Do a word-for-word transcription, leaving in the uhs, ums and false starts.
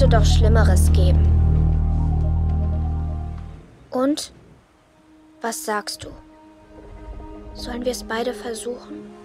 doch Schlimmeres geben. Und? Was sagst du? Sollen wir es beide versuchen?